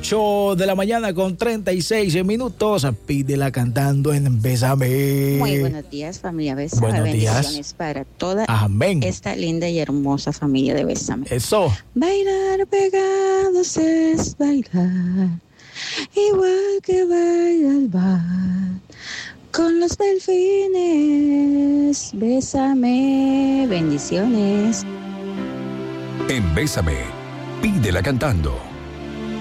8 de la mañana con 36 minutos. Pídela cantando en Bésame. Muy buenos días, familia Bésame. Buenos días. Bendiciones para toda Amén. esta linda y hermosa familia de Bésame. Eso. Bailar pegados es bailar, igual que baila el bar. Con los delfines, bésame, bendiciones. En Bésame, pídela cantando.